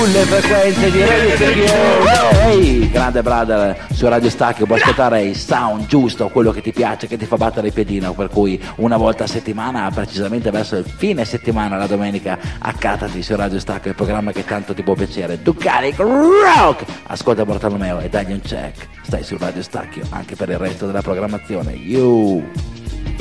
Le frequenze di Radio Stacchio. Ehi, grande brother, su Radio Stacchio puoi ascoltare il sound giusto, quello che ti piace, che ti fa battere il piedino, per cui una volta a settimana, precisamente verso il fine settimana, la domenica, accatati su Radio Stacchio, il programma che tanto ti può piacere. Ducati Rock! Ascolta Bartolomeo e dagli un check. Stai su Radio Stacchio anche per il resto della programmazione. You!